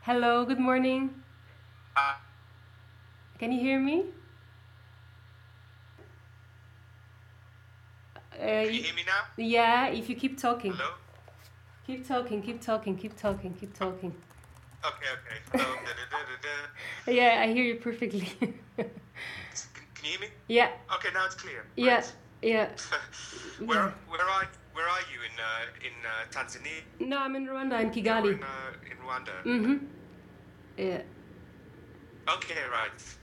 Hello, good morning. Uh, Can you hear me? Uh, can you y- hear me now? yeah, if you keep talking. Hello? Keep talking, keep talking, keep talking, keep Oh, talking. okay. Hello. Da, da, da, da, da. Yeah, I hear you perfectly. Can you hear me? Yeah, Okay, now it's clear. yeah, Great. yeah, where yeah. where are you in Tanzania No, I'm in Rwanda, in or Kigali. in Rwanda? Mm-hmm. Yeah. Okay, right.